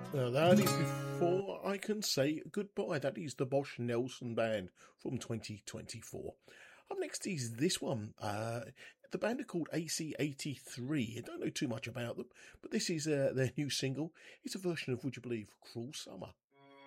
That is before I can say goodbye. That is the Bosch Nelson Band from 2024. Up next is this one. The band are called AC83. I don't know too much about them, but this is their new single. It's a version of Would You Believe Cruel Summer.